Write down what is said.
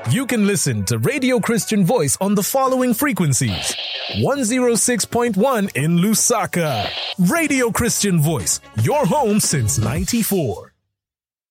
You can listen to Radio Christian Voice on the following frequencies. 106.1 in Lusaka. Radio Christian Voice, your home since '94.